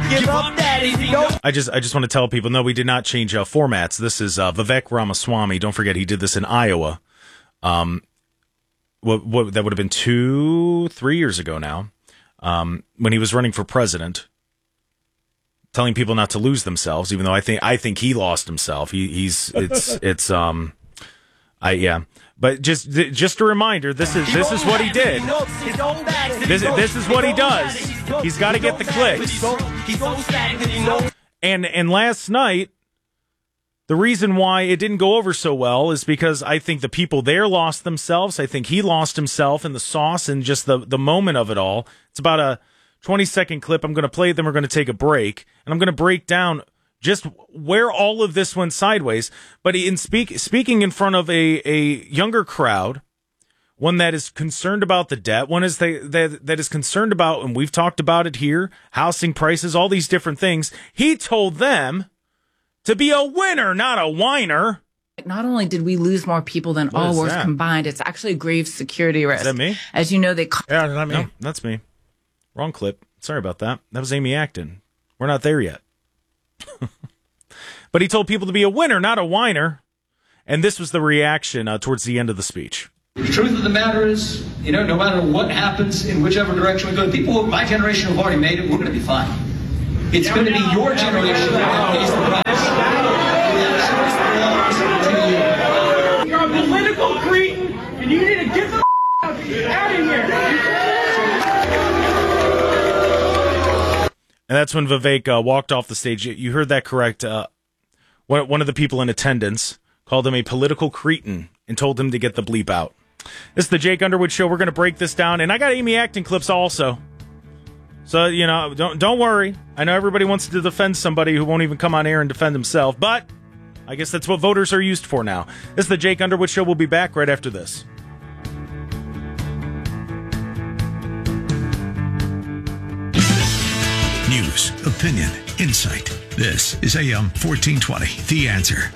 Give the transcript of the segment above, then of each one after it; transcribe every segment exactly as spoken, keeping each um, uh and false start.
Give up, daddy. Go. I just I just want to tell people, no, we did not change uh, formats. This is uh, Vivek Ramaswamy. Don't forget, he did this in Iowa. Um, what, what that would have been two, three years ago now, um, when he was running for president, telling people not to lose themselves. Even though I think I think he lost himself. He, he's it's it's um, I yeah. But just just a reminder, this is this is what he did. This this is what he does. He's got to get the clicks. And and last night, the reason why it didn't go over so well is because I think the people there lost themselves. I think he lost himself in the sauce and just the, the moment of it all. It's about a twenty-second clip. I'm going to play it, then we're going to take a break. And I'm going to break down just where all of this went sideways. But in speak, speaking in front of a, a younger crowd, one that is concerned about the debt, one is the, that, that is concerned about, and we've talked about it here, housing prices, all these different things. He told them to be a winner, not a whiner. Not only did we lose more people than What all is wars that? combined, it's actually a grave security risk. Is that me? As you know, they... Yeah, not me. No, that's me. Wrong clip. Sorry about that. That was Amy Acton. We're not there yet. But he told people to be a winner, not a whiner. And this was the reaction uh, towards the end of the speech. The truth of the matter is, you know, no matter what happens in whichever direction we go, people of my generation have already made it. We're going to be fine. It's going to be your generation that pays the price. You're a political cretin, and you need to get the out of here. And that's when Vivek uh, walked off the stage. You, you heard that correct. Uh, one, one of the people in attendance called him a political cretin and told him to get the bleep out. This is the Jake Underwood Show. We're going to break this down. And I got Amy Acton clips also. So, you know, don't don't worry. I know everybody wants to defend somebody who won't even come on air and defend himself. But I guess that's what voters are used for now. This is the Jake Underwood Show. We'll be back right after this. News, opinion, insight. This is A M fourteen twenty, The Answer.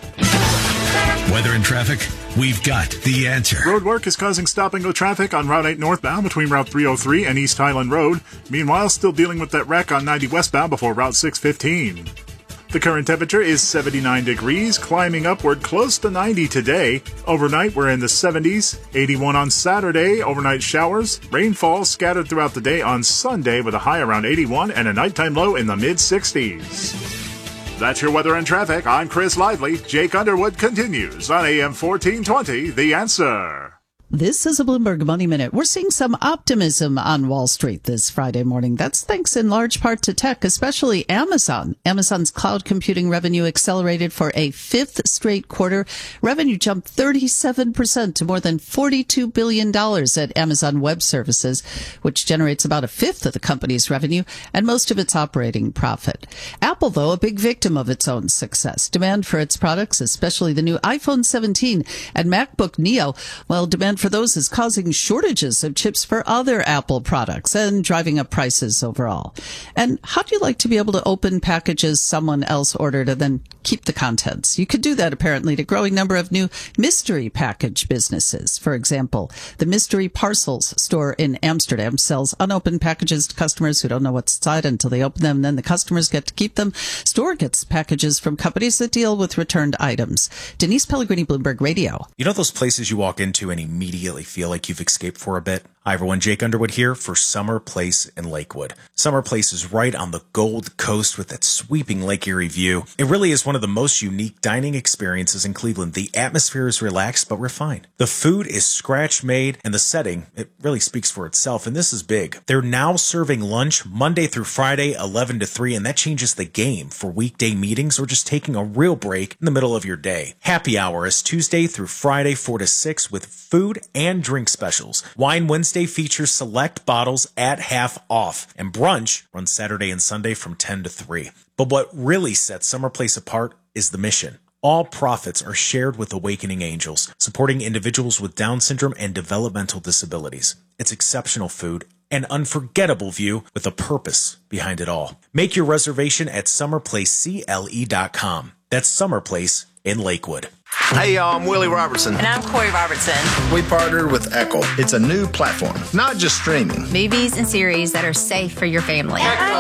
Weather and traffic, we've got the answer. Road work is causing stop-and-go traffic on Route eight northbound between Route three oh three and East Highland Road. Meanwhile, still dealing with that wreck on ninety westbound before Route six fifteen. The current temperature is seventy-nine degrees, climbing upward close to ninety today. Overnight, we're in the seventies, eighty-one on Saturday, overnight showers. Rainfall scattered throughout the day on Sunday with a high around eighty-one and a nighttime low in the mid-sixties. That's your weather and traffic. I'm Chris Lively. Jake Underwood continues on A M fourteen twenty, The Answer. This is a Bloomberg Money Minute. We're seeing some optimism on Wall Street this Friday morning. That's thanks in large part to tech, especially Amazon. Amazon's cloud computing revenue accelerated for a fifth straight quarter. Revenue jumped thirty-seven percent to more than forty-two billion dollars at Amazon Web Services, which generates about a fifth of the company's revenue and most of its operating profit. Apple, though, a big victim of its own success. Demand for its products, especially the new iPhone seventeen and MacBook Neo, well, demand for those is causing shortages of chips for other Apple products and driving up prices overall. And how do you like to be able to open packages someone else ordered and then keep the contents? You could do that apparently to a growing number of new mystery package businesses. For example, the Mystery Parcels store in Amsterdam sells unopened packages to customers who don't know what's inside until they open them. And then the customers get to keep them. Store gets packages from companies that deal with returned items. Denise Pellegrini, Bloomberg Radio. You know those places you walk into and immediately immediately feel like you've escaped for a bit? Hi everyone, Jake Underwood here for Summer Place in Lakewood. Summer Place is right on the Gold Coast with that sweeping Lake Erie view. It really is one of the most unique dining experiences in Cleveland. The atmosphere is relaxed but refined. The food is scratch made and the setting, it really speaks for itself, and this is big. They're now serving lunch Monday through Friday, eleven to three, and that changes the game for weekday meetings or just taking a real break in the middle of your day. Happy hour is Tuesday through Friday, four to six with food and drink specials. Wine Wednesday features select bottles at half off, and brunch runs Saturday and Sunday from ten to three. But what really sets Summer Place apart is the mission. All profits are shared with Awakening Angels, supporting individuals with Down syndrome and developmental disabilities. It's exceptional food, an unforgettable view with a purpose behind it all. Make your reservation at summer place C L E dot com. That's Summer Place in Lakewood. Hey, y'all, I'm Willie Robertson. And I'm Corey Robertson. We partnered with Echo. It's a new platform, not just streaming. Movies and series that are safe for your family. Echo. I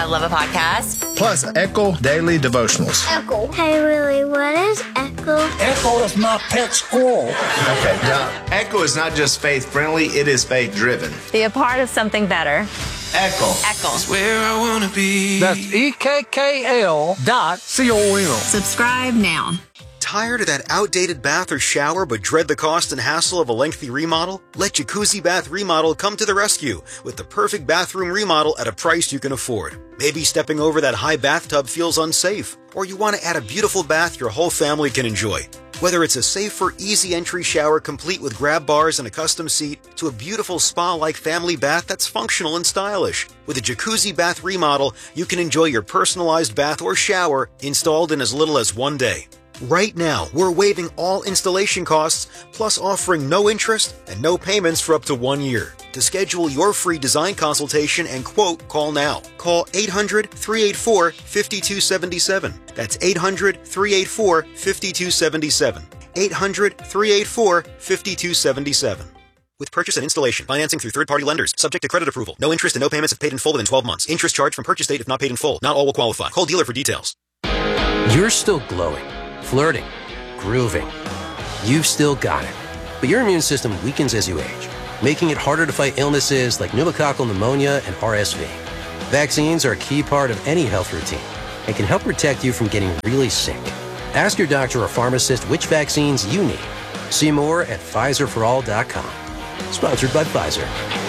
I love a podcast. Plus, Echo Daily Devotionals. Echo. Hey, Willie, what is Echo? Echo is my pet squirrel. Okay, now, Echo is not just faith-friendly, it is faith-driven. Be a part of something better. Echo. Echo. That's where I want to be. That's E K K L dot C O M. Subscribe now. Tired of that outdated bath or shower but dread the cost and hassle of a lengthy remodel? Let Jacuzzi Bath Remodel come to the rescue with the perfect bathroom remodel at a price you can afford. Maybe stepping over that high bathtub feels unsafe, or you want to add a beautiful bath your whole family can enjoy. Whether it's a safer, easy entry shower complete with grab bars and a custom seat, to a beautiful spa-like family bath that's functional and stylish. With a Jacuzzi Bath Remodel, you can enjoy your personalized bath or shower installed in as little as one day. Right now, we're waiving all installation costs, plus offering no interest and no payments for up to one year. To schedule your free design consultation and quote, call now. Call eight hundred, three eight four, five two seven seven. That's eight hundred, three eight four, five two seven seven. eight hundred, three eight four, five two seven seven. With purchase and installation, financing through third-party lenders, subject to credit approval. No interest and no payments if paid in full within twelve months. Interest charged from purchase date if not paid in full. Not all will qualify. Call dealer for details. You're still glowing, flirting, grooving. You've still got it. But your immune system weakens as you age, making it harder to fight illnesses like pneumococcal pneumonia and R S V. Vaccines are a key part of any health routine and can help protect you from getting really sick. Ask your doctor or pharmacist which vaccines you need. See more at Pfizer for all dot com. Sponsored by Pfizer.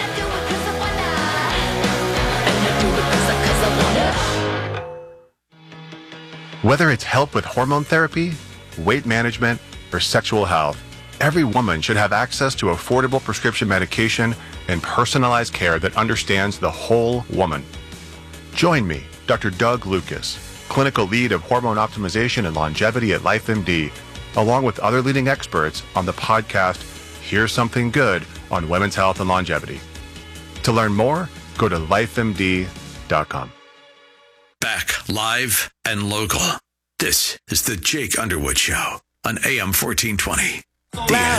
Whether it's help with hormone therapy, weight management, or sexual health, every woman should have access to affordable prescription medication and personalized care that understands the whole woman. Join me, Doctor Doug Lucas, clinical lead of hormone optimization and longevity at LifeMD, along with other leading experts on the podcast Here's Something Good on Women's Health and Longevity. To learn more, go to life M D dot com. Back live and local. This is the Jake Underwood Show on A M fourteen twenty. The